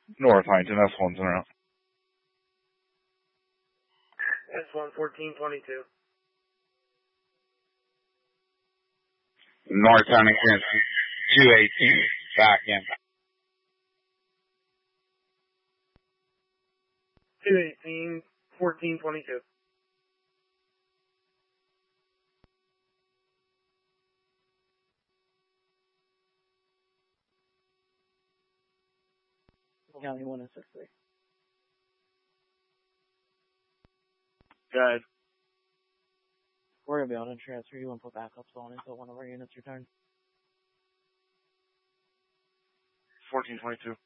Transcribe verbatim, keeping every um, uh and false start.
North Huntington, S one's en route. S one, fourteen twenty-two. North Huntington, two eighteen, back in. two eighteen, fourteen twenty-two. County one and six three. Guys. We're going to be able to transfer you and put backups on until one of our units return. fourteen twenty-two.